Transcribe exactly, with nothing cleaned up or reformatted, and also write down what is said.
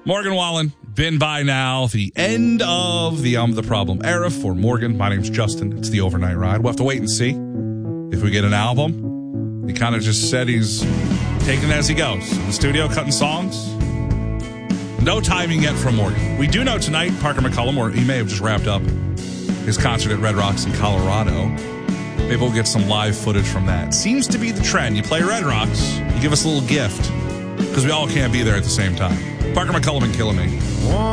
Morgan Wallen, been by now. The end of the Um the Problem era for Morgan. My name's Justin. It's the Overnight Ride. We'll have to wait and see if we get an album. He kind of just said he's taking it as he goes. In the studio, cutting songs. No timing yet from Morgan. We do know tonight, Parker McCollum, or he may have just wrapped up his concert at Red Rocks in Colorado. Maybe we'll get some live footage from that. Seems to be the trend. You play Red Rocks, you give us a little gift, because we all can't be there at the same time. Parker McCollum and Killing Me.